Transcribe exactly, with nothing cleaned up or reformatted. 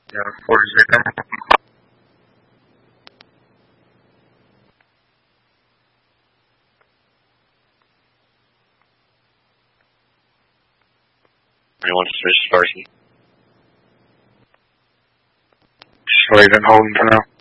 Yeah, four zero. Anyone switch Sparky? Slave and holding for now.